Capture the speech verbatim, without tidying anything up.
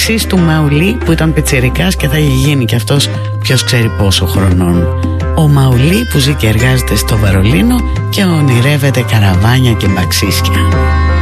εξής του Μαουλί, που ήταν πιτσιρικάς και θα είχε γίνει κι αυτός ποιος ξέρει πόσο χρονών. Ο Μαουλί που ζει και εργάζεται στο Βερολίνο και ονειρεύεται καραβάνια και μπαξίσια.